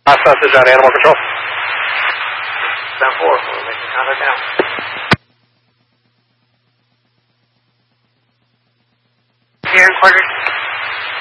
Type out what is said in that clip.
Last message on animal control. 10-4, we're making contact now. Here in quarters